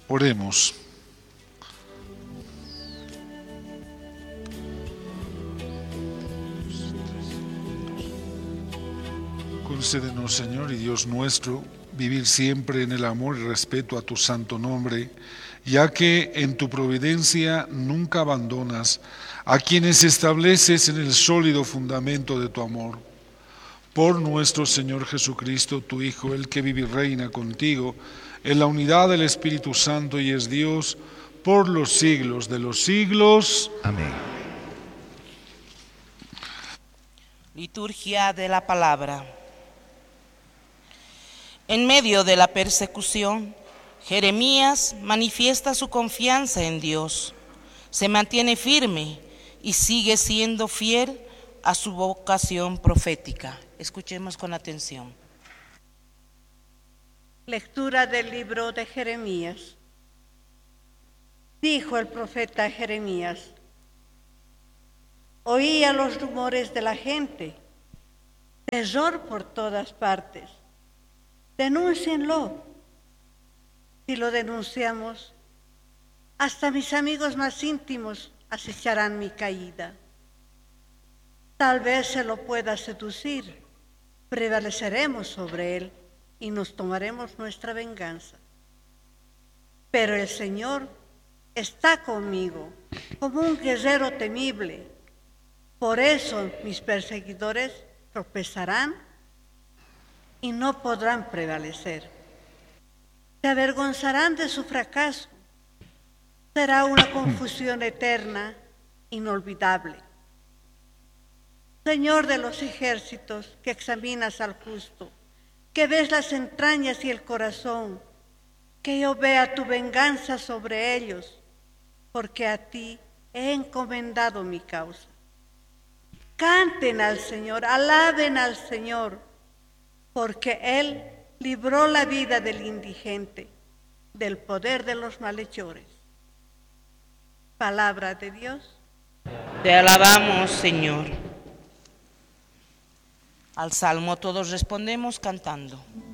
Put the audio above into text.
Oremos. Concédenos, Señor y Dios nuestro, vivir siempre en el amor y respeto a tu santo nombre, ya que en tu providencia nunca abandonas a quienes estableces en el sólido fundamento de tu amor. Por nuestro Señor Jesucristo, tu Hijo, el que vive y reina contigo, en la unidad del Espíritu Santo y es Dios, por los siglos de los siglos. Amén. Liturgia de la palabra. En medio de la persecución, Jeremías manifiesta su confianza en Dios, se mantiene firme y sigue siendo fiel a su vocación profética. Escuchemos con atención. Lectura del libro de Jeremías. Dijo el profeta Jeremías: oía los rumores de la gente, terror por todas partes. Denúncienlo. Si lo denunciamos, hasta mis amigos más íntimos acecharán mi caída. Tal vez se lo pueda seducir, prevaleceremos sobre él y nos tomaremos nuestra venganza. Pero el Señor está conmigo como un guerrero temible. Por eso mis perseguidores tropezarán y no podrán prevalecer. Se avergonzarán de su fracaso. Será una confusión eterna, inolvidable. Señor de los ejércitos, que examinas al justo, que ves las entrañas y el corazón, que yo vea tu venganza sobre ellos, porque a ti he encomendado mi causa. Canten al Señor, alaben al Señor, porque Él libró la vida del indigente, del poder de los malhechores. Palabra de Dios. Te alabamos, Señor. Al salmo todos respondemos cantando.